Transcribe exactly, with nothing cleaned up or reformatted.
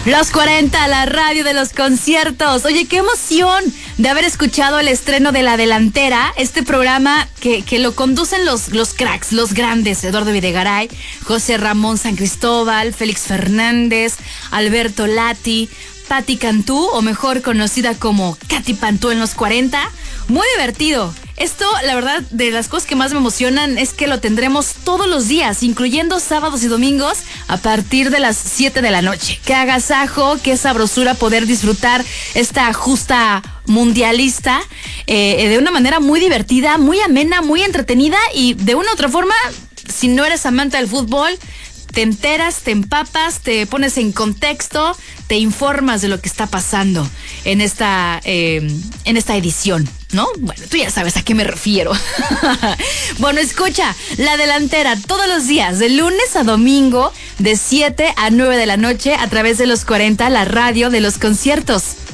Los cuarenta, la radio de los conciertos. Oye, qué emoción de haber escuchado el estreno de La Delantera, este programa que, que lo conducen los, los cracks, los grandes, Eduardo Videgaray, José Ramón San Cristóbal, Félix Fernández, Alberto Lati, Patti Cantú, o mejor conocida como Katy Pantú en los cuarenta. Muy divertido. Esto, la verdad, de las cosas que más me emocionan es que lo tendremos todos los días, incluyendo sábados y domingos, a partir de las siete de la noche. Qué agasajo, qué sabrosura poder disfrutar esta justa mundialista eh, de una manera muy divertida, muy amena, muy entretenida y de una u otra forma, si no eres amante del fútbol, te enteras, te empapas, te pones en contexto, te informas de lo que está pasando en esta, eh, en esta edición, ¿no? Bueno, tú ya sabes a qué me refiero. Bueno, escucha, La Delantera todos los días, de lunes a domingo, de siete a nueve de la noche, a través de los cuarenta, la radio de los conciertos.